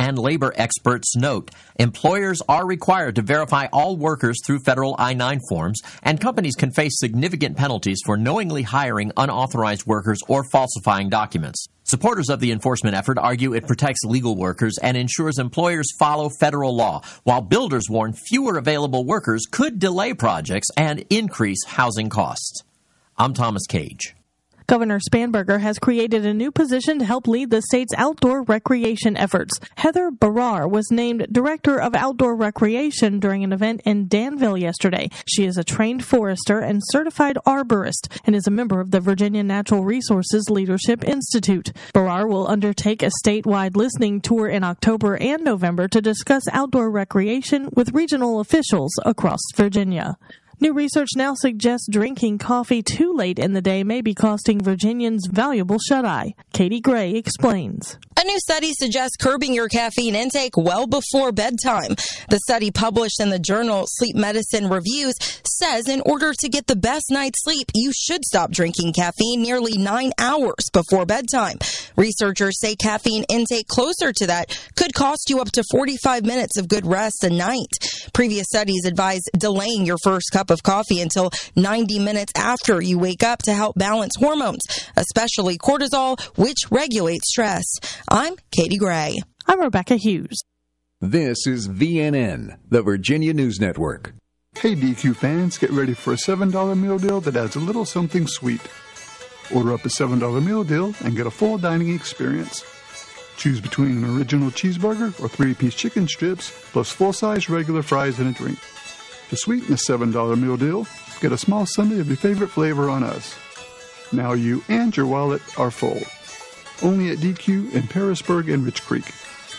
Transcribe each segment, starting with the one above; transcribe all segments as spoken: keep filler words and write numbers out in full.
and labor experts note employers are required to verify all workers through federal I nine forms, and companies can face significant penalties for knowingly hiring unauthorized workers or falsifying documents. Supporters of the enforcement effort argue it protects legal workers and ensures employers follow federal law, while builders warn fewer available workers could delay projects and increase housing costs. I'm Thomas Cage. Governor Spanberger has created a new position to help lead the state's outdoor recreation efforts. Heather Barrar was named Director of Outdoor Recreation during an event in Danville yesterday. She is a trained forester and certified arborist and is a member of the Virginia Natural Resources Leadership Institute. Barrar will undertake a statewide listening tour in October and November to discuss outdoor recreation with regional officials across Virginia. New research now suggests drinking coffee too late in the day may be costing Virginians valuable shut-eye. Katie Gray explains. A new study suggests curbing your caffeine intake well before bedtime. The study, published in the journal Sleep Medicine Reviews, says in order to get the best night's sleep, you should stop drinking caffeine nearly nine hours before bedtime. Researchers say caffeine intake closer to that could cost you up to forty-five minutes of good rest a night. Previous studies advise delaying your first cup of coffee until ninety minutes after you wake up to help balance hormones, especially cortisol, which regulates stress. I'm Katie Gray. I'm Rebecca Hughes. This is V N N, the Virginia News Network. Hey D Q fans, get ready for a seven dollar meal deal that adds a little something sweet. Order up a seven dollar meal deal and get a full dining experience. Choose between an original cheeseburger or three-piece chicken strips, plus full-size regular fries and a drink. To sweeten the seven dollar meal deal, get a small sundae of your favorite flavor on us. Now you and your wallet are full. Only at D Q in Parisburg and Rich Creek.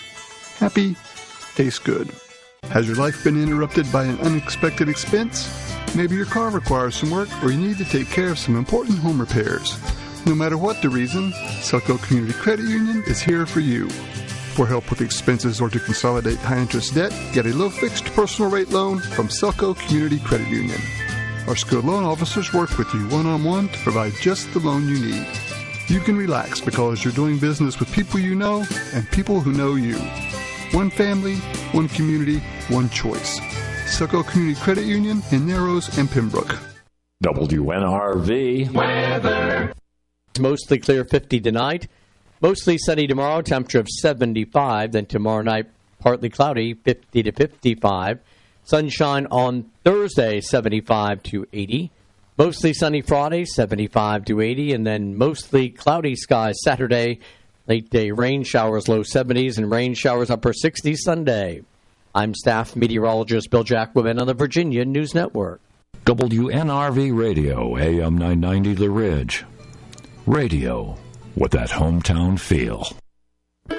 Happy, tastes good. Has your life been interrupted by an unexpected expense? Maybe your car requires some work or you need to take care of some important home repairs. No matter what the reason, Selco Community Credit Union is here for you. For help with expenses or to consolidate high-interest debt, get a low-fixed personal rate loan from Selco Community Credit Union. Our skilled loan officers work with you one-on-one to provide just the loan you need. You can relax because you're doing business with people you know and people who know you. One family, one community, one choice. Selco Community Credit Union in Narrows and Pembroke. W N R V weather. Mostly clear, fifty tonight. Mostly sunny tomorrow, temperature of seventy-five. Then tomorrow night, partly cloudy, fifty to fifty-five. Sunshine on Thursday, seventy-five to eighty. Mostly sunny Friday, seventy-five to eighty. And then mostly cloudy skies Saturday. Late day rain showers, low seventies, and rain showers upper sixties Sunday. I'm staff meteorologist Bill Jacquemin on the Virginia News Network. W N R V Radio, A M nine ninety The Ridge. Radio with that hometown feel.